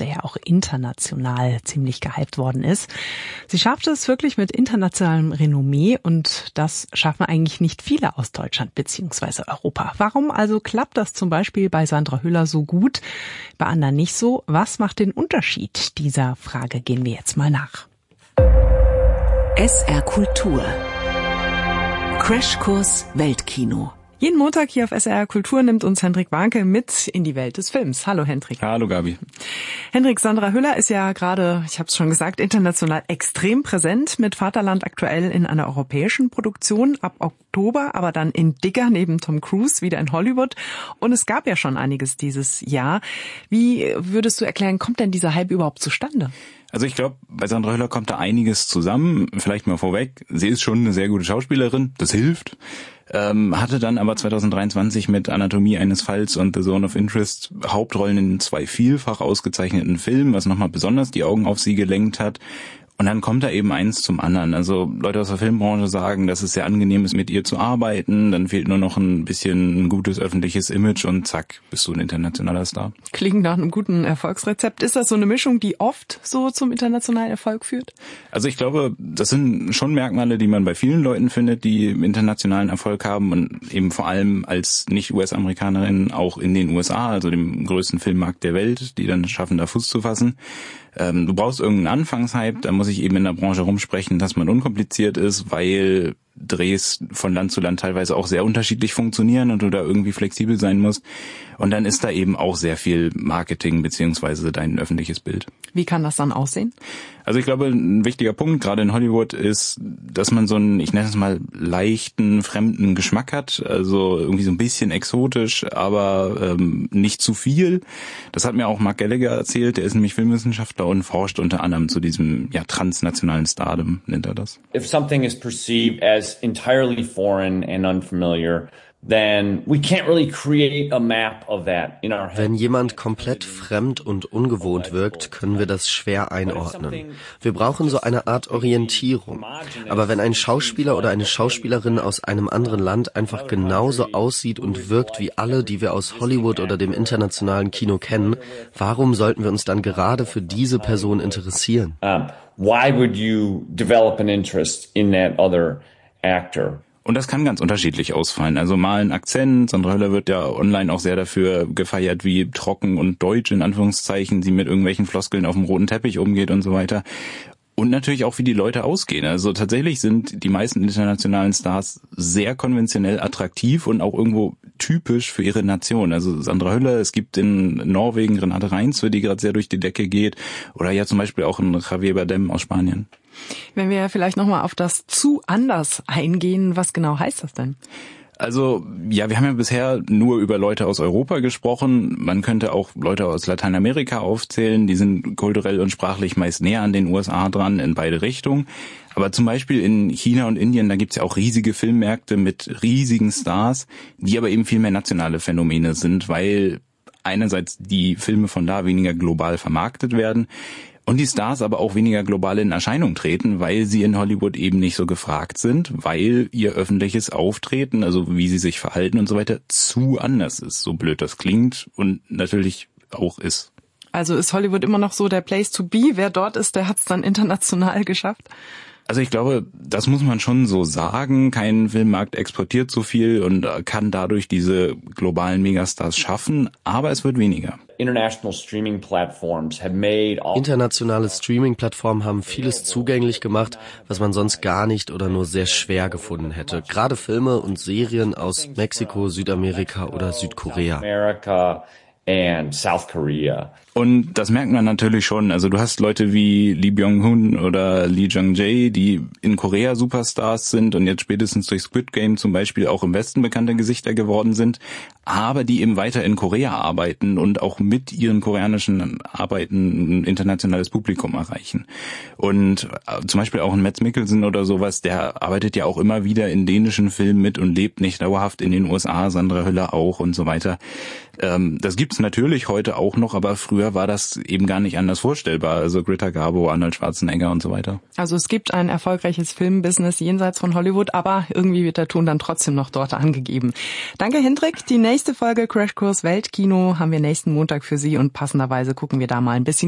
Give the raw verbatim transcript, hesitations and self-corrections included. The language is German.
der ja auch international ziemlich gehypt worden ist. Sie schaffte es wirklich mit internationalem Renommee und das schaffen eigentlich nicht viele aus Deutschland bzw. Europa. Warum also klappt das zum Beispiel bei Sandra Hüller so gut, bei anderen nicht so? Was macht den Unterschied? Dieser Frage gehen wir jetzt mal nach. S R Kultur. Crashkurs Weltkino. Jeden Montag hier auf S R Kultur nimmt uns Hendrik Warnke mit in die Welt des Films. Hallo Hendrik. Hallo Gabi. Hendrik, Sandra Hüller ist ja gerade, ich habe es schon gesagt, international extrem präsent mit Vaterland aktuell in einer europäischen Produktion ab Oktober, aber dann in Digger neben Tom Cruise wieder in Hollywood. Und es gab ja schon einiges dieses Jahr. Wie würdest du erklären, kommt denn dieser Hype überhaupt zustande? Also ich glaube, bei Sandra Hüller kommt da einiges zusammen. Vielleicht mal vorweg, sie ist schon eine sehr gute Schauspielerin, das hilft. Ähm, hatte dann aber zwanzig dreiundzwanzig mit Anatomie eines Falls und The Zone of Interest Hauptrollen in zwei vielfach ausgezeichneten Filmen, was nochmal besonders die Augen auf sie gelenkt hat. Und dann kommt da eben eins zum anderen. Also Leute aus der Filmbranche sagen, dass es sehr angenehm ist, mit ihr zu arbeiten. Dann fehlt nur noch ein bisschen ein gutes öffentliches Image und zack, bist du ein internationaler Star. Klingt nach einem guten Erfolgsrezept. Ist das so eine Mischung, die oft so zum internationalen Erfolg führt? Also ich glaube, das sind schon Merkmale, die man bei vielen Leuten findet, die internationalen Erfolg haben und eben vor allem als Nicht-U S-Amerikanerin auch in den U S A, also dem größten Filmmarkt der Welt, die dann schaffen, da Fuß zu fassen. Ähm, du brauchst irgendeinen Anfangshype, da muss ich eben in der Branche rumsprechen, dass man unkompliziert ist, weil Drehs von Land zu Land teilweise auch sehr unterschiedlich funktionieren und du da irgendwie flexibel sein musst. Und dann ist da eben auch sehr viel Marketing beziehungsweise dein öffentliches Bild. Wie kann das dann aussehen? Also ich glaube, ein wichtiger Punkt, gerade in Hollywood, ist, dass man so einen, ich nenne es mal, leichten, fremden Geschmack hat. Also irgendwie so ein bisschen exotisch, aber ähm, nicht zu viel. Das hat mir auch Mark Gallagher erzählt. Der ist nämlich Filmwissenschaftler und forscht unter anderem zu diesem ja transnationalen Stardom, nennt er das. If something is perceived as entirely foreign and unfamiliar, then we can't really create a map of that in our head. Wenn jemand komplett fremd und ungewohnt wirkt, können wir das schwer einordnen. Wir brauchen so eine Art Orientierung. Aber wenn ein Schauspieler oder eine Schauspielerin aus einem anderen Land einfach genauso aussieht und wirkt wie alle, die wir aus Hollywood oder dem internationalen Kino kennen, warum sollten wir uns dann gerade für diese Person interessieren? Um, why would you develop an interest in that other actor? Und das kann ganz unterschiedlich ausfallen. Also mal ein Akzent. Sandra Hüller wird ja online auch sehr dafür gefeiert, wie trocken und deutsch in Anführungszeichen sie mit irgendwelchen Floskeln auf dem roten Teppich umgeht und so weiter. Und natürlich auch, wie die Leute ausgehen. Also tatsächlich sind die meisten internationalen Stars sehr konventionell attraktiv und auch irgendwo typisch für ihre Nation. Also Sandra Hüller, es gibt in Norwegen Renate Reinsve, die gerade sehr durch die Decke geht. Oder ja zum Beispiel auch ein Javier Bardem aus Spanien. Wenn wir vielleicht nochmal auf das zu anders eingehen, was genau heißt das denn? Also, ja, wir haben ja bisher nur über Leute aus Europa gesprochen. Man könnte auch Leute aus Lateinamerika aufzählen. Die sind kulturell und sprachlich meist näher an den U S A dran, in beide Richtungen. Aber zum Beispiel in China und Indien, da gibt's ja auch riesige Filmmärkte mit riesigen Stars, die aber eben viel mehr nationale Phänomene sind, weil einerseits die Filme von da weniger global vermarktet werden und die Stars aber auch weniger global in Erscheinung treten, weil sie in Hollywood eben nicht so gefragt sind, weil ihr öffentliches Auftreten, also wie sie sich verhalten und so weiter, zu anders ist, so blöd das klingt und natürlich auch ist. Also ist Hollywood immer noch so der Place to be? Wer dort ist, der hat's dann international geschafft? Also ich glaube, das muss man schon so sagen. Kein Filmmarkt exportiert so viel und kann dadurch diese globalen Megastars schaffen, aber es wird weniger. International streaming platforms have made all Internationale Streaming-Plattformen haben vieles zugänglich gemacht, was man sonst gar nicht oder nur sehr schwer gefunden hätte. Gerade Filme und Serien aus Mexiko, Südamerika oder Südkorea. America and South Korea. Und das merkt man natürlich schon. Also du hast Leute wie Lee Byung-hun oder Lee Jung-jae, die in Korea Superstars sind und jetzt spätestens durch Squid Game zum Beispiel auch im Westen bekannte Gesichter geworden sind, aber die eben weiter in Korea arbeiten und auch mit ihren koreanischen Arbeiten ein internationales Publikum erreichen. Und zum Beispiel auch ein Mads Mikkelsen oder sowas, der arbeitet ja auch immer wieder in dänischen Filmen mit und lebt nicht dauerhaft in den U S A, Sandra Hüller auch und so weiter. Das gibt's natürlich heute auch noch, aber früher war das eben gar nicht anders vorstellbar. Also Greta Garbo, Arnold Schwarzenegger und so weiter. Also es gibt ein erfolgreiches Filmbusiness jenseits von Hollywood, aber irgendwie wird der Ton dann trotzdem noch dort angegeben. Danke, Hendrik. Die nächste Folge Crashkurs Weltkino haben wir nächsten Montag für Sie und passenderweise gucken wir da mal ein bisschen